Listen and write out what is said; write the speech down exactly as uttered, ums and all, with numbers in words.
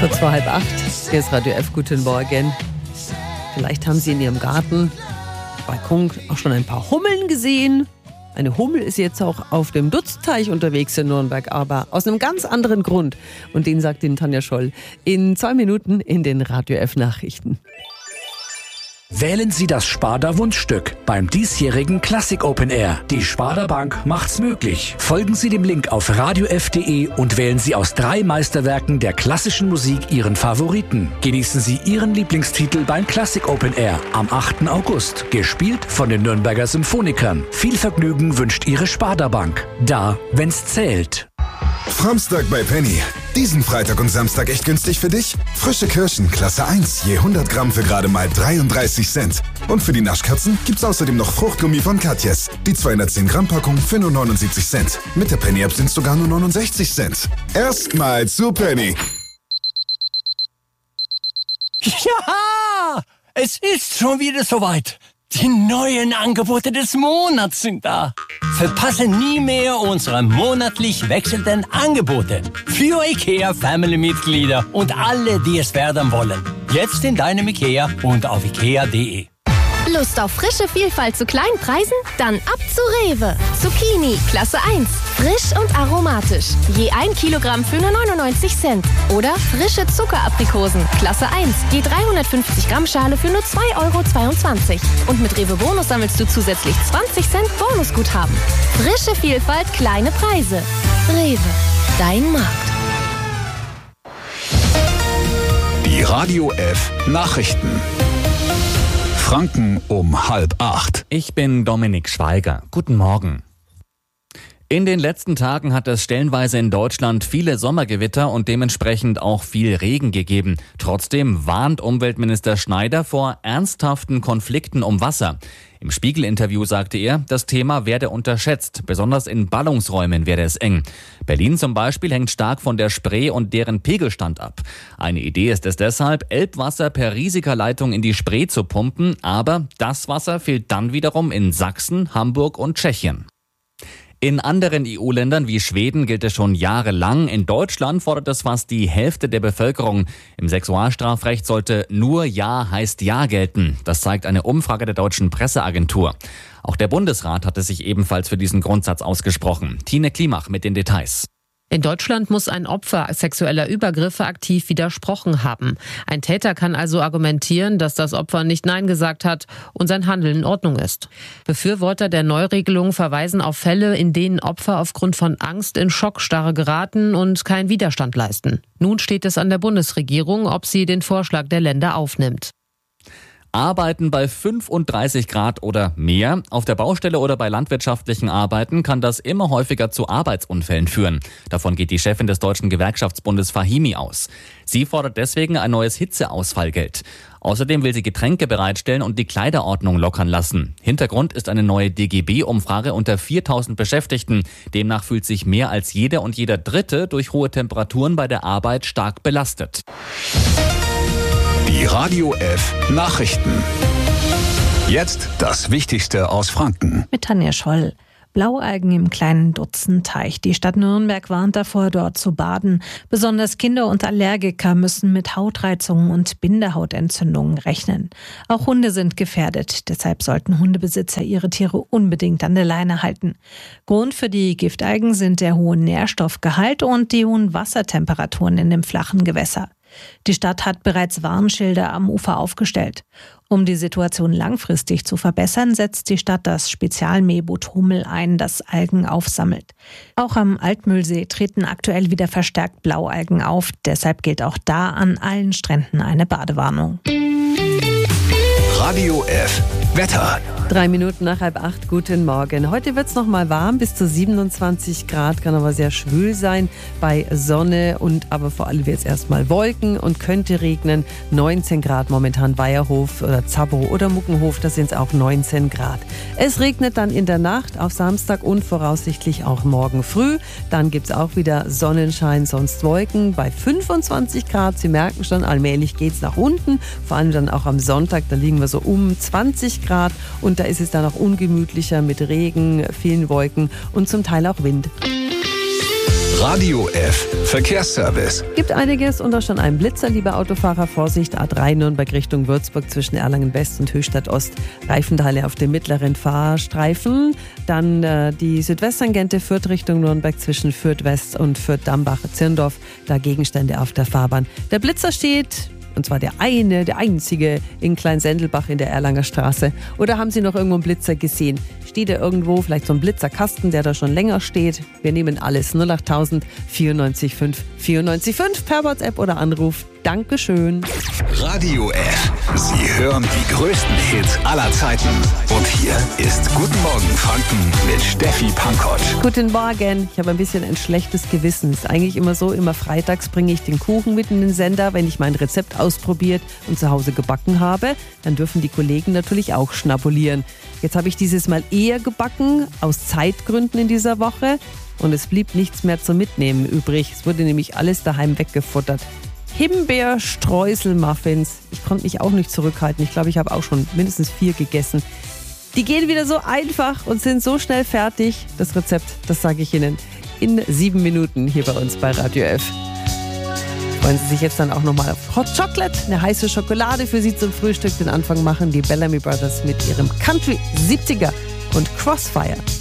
Kurz vor halb acht. Hier ist Radio F. Guten Morgen. Vielleicht haben Sie in Ihrem Garten, Balkon auch schon ein paar Hummeln gesehen. Eine Hummel ist jetzt auch auf dem Dutzteich unterwegs in Nürnberg, aber aus einem ganz anderen Grund. Und den sagt Ihnen Tanja Scholl in zwei Minuten in den Radio F Nachrichten. Wählen Sie das Sparda Wunschstück beim diesjährigen Classic Open Air. Die Sparda Bank macht's möglich. Folgen Sie dem Link auf radio f punkt de und wählen Sie aus drei Meisterwerken der klassischen Musik Ihren Favoriten. Genießen Sie Ihren Lieblingstitel beim Classic Open Air am achten August. Gespielt von den Nürnberger Symphonikern. Viel Vergnügen wünscht Ihre Sparda Bank. Da, wenn's zählt. Framstag bei Penny. Diesen Freitag und Samstag echt günstig für dich? Frische Kirschen, Klasse eins, je hundert Gramm für gerade mal dreiunddreißig Cent. Und für die Naschkatzen gibt's außerdem noch Fruchtgummi von Katjes. Die zweihundertzehn Gramm Packung für nur neunundsiebzig Cent. Mit der Penny-App sind's sogar nur neunundsechzig Cent. Erstmal zu Penny. Ja, es ist schon wieder soweit. Die neuen Angebote des Monats sind da. Verpasse nie mehr unsere monatlich wechselnden Angebote. Für IKEA Family-Mitglieder und alle, die es werden wollen. Jetzt in deinem IKEA und auf ikea punkt de. Lust auf frische Vielfalt zu kleinen Preisen? Dann ab zu Rewe. Zucchini, Klasse eins. Frisch und aromatisch. Je ein Kilogramm für nur neunundneunzig Cent. Oder frische Zuckeraprikosen, Klasse eins. Je dreihundertfünfzig Gramm Schale für nur zwei Euro zweiundzwanzig. Und mit Rewe Bonus sammelst du zusätzlich zwanzig Cent Bonusguthaben. Frische Vielfalt, kleine Preise. Rewe, dein Markt. Die Radio F Nachrichten. Franken um halb acht. Ich bin Dominik Schweiger. Guten Morgen. In den letzten Tagen hat es stellenweise in Deutschland viele Sommergewitter und dementsprechend auch viel Regen gegeben. Trotzdem warnt Umweltminister Schneider vor ernsthaften Konflikten um Wasser. Im Spiegel-Interview sagte er, das Thema werde unterschätzt. Besonders in Ballungsräumen werde es eng. Berlin zum Beispiel hängt stark von der Spree und deren Pegelstand ab. Eine Idee ist es deshalb, Elbwasser per Riesigkerleitung in die Spree zu pumpen. Aber das Wasser fehlt dann wiederum in Sachsen, Hamburg und Tschechien. In anderen E U-Ländern wie Schweden gilt es schon jahrelang. In Deutschland fordert es fast die Hälfte der Bevölkerung. Im Sexualstrafrecht sollte nur Ja heißt Ja gelten. Das zeigt eine Umfrage der deutschen Presseagentur. Auch der Bundesrat hatte sich ebenfalls für diesen Grundsatz ausgesprochen. Tine Klimach mit den Details. In Deutschland muss ein Opfer sexueller Übergriffe aktiv widersprochen haben. Ein Täter kann also argumentieren, dass das Opfer nicht Nein gesagt hat und sein Handeln in Ordnung ist. Befürworter der Neuregelung verweisen auf Fälle, in denen Opfer aufgrund von Angst in Schockstarre geraten und keinen Widerstand leisten. Nun steht es an der Bundesregierung, ob sie den Vorschlag der Länder aufnimmt. Arbeiten bei fünfunddreißig Grad oder mehr. Auf der Baustelle oder bei landwirtschaftlichen Arbeiten kann das immer häufiger zu Arbeitsunfällen führen. Davon geht die Chefin des Deutschen Gewerkschaftsbundes Fahimi aus. Sie fordert deswegen ein neues Hitzeausfallgeld. Außerdem will sie Getränke bereitstellen und die Kleiderordnung lockern lassen. Hintergrund ist eine neue D G B-Umfrage unter viertausend Beschäftigten. Demnach fühlt sich mehr als jeder und jeder Dritte durch hohe Temperaturen bei der Arbeit stark belastet. Die Radio F Nachrichten. Jetzt das Wichtigste aus Franken. Mit Tanja Scholl. Blaualgen im kleinen Dutzenteich. Die Stadt Nürnberg warnt davor, dort zu baden. Besonders Kinder und Allergiker müssen mit Hautreizungen und Bindehautentzündungen rechnen. Auch Hunde sind gefährdet. Deshalb sollten Hundebesitzer ihre Tiere unbedingt an der Leine halten. Grund für die Giftalgen sind der hohe Nährstoffgehalt und die hohen Wassertemperaturen in dem flachen Gewässer. Die Stadt hat bereits Warnschilder am Ufer aufgestellt. Um die Situation langfristig zu verbessern, setzt die Stadt das Spezialmähboot Hummel ein, das Algen aufsammelt. Auch am Altmühlsee treten aktuell wieder verstärkt Blaualgen auf. Deshalb gilt auch da an allen Stränden eine Badewarnung. Radio F Wetter. Drei Minuten nach halb acht, guten Morgen. Heute wird es noch mal warm, bis zu siebenundzwanzig Grad, kann aber sehr schwül sein bei Sonne und aber vor allem wird es erstmal Wolken und könnte regnen. neunzehn Grad momentan Weierhof oder Zabro oder Muckenhof, da sind es auch neunzehn Grad. Es regnet dann in der Nacht auf Samstag und voraussichtlich auch morgen früh. Dann gibt es auch wieder Sonnenschein, sonst Wolken bei fünfundzwanzig Grad. Sie merken schon, allmählich geht es nach unten, vor allem dann auch am Sonntag, da liegen wir so um zwanzig Grad und da ist es dann auch ungemütlicher mit Regen, vielen Wolken und zum Teil auch Wind. Radio F Verkehrsservice. Gibt einiges und auch schon einen Blitzer, liebe Autofahrer. Vorsicht, A drei Nürnberg Richtung Würzburg zwischen Erlangen West und Höchstadt Ost. Reifenteile auf dem mittleren Fahrstreifen. Dann äh, die Südwesttangente Fürth Richtung Nürnberg zwischen Fürth West und Fürth Dambach-Zirndorf. Da Gegenstände auf der Fahrbahn. Der Blitzer steht, und zwar der eine, der einzige in Kleinsendelbach in der Erlanger Straße. Oder haben Sie noch irgendwo einen Blitzer gesehen? Steht da irgendwo vielleicht so ein Blitzerkasten, der da schon länger steht? Wir nehmen alles. null acht tausend vierundneunzig fünf vierundneunzig fünf per WhatsApp oder Anruf. Dankeschön. Radio F. Sie hören die größten Hits aller Zeiten. Und hier ist Guten Morgen Franken mit Steffi Pankott. Guten Morgen. Ich habe ein bisschen ein schlechtes Gewissen. Ist eigentlich immer so, immer freitags bringe ich den Kuchen mit in den Sender, wenn ich mein Rezept ausprobiert und zu Hause gebacken habe. Dann dürfen die Kollegen natürlich auch schnabulieren. Jetzt habe ich dieses Mal eher gebacken, aus Zeitgründen in dieser Woche. Und es blieb nichts mehr zum Mitnehmen übrig. Es wurde nämlich alles daheim weggefuttert. Himbeer-Streusel-Muffins. Ich konnte mich auch nicht zurückhalten. Ich glaube, ich habe auch schon mindestens vier gegessen. Die gehen wieder so einfach und sind so schnell fertig. Das Rezept, das sage ich Ihnen in sieben Minuten hier bei uns bei Radio F. Freuen Sie sich jetzt dann auch nochmal auf Hot Chocolate, eine heiße Schokolade für Sie zum Frühstück. Den Anfang machen die Bellamy Brothers mit ihrem Country siebziger und Crossfire.